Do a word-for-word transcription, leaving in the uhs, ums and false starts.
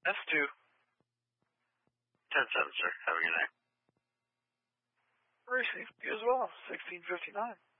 S two. ten seven, sir. Have a good night. Racing, you as well. sixteen fifty-nine.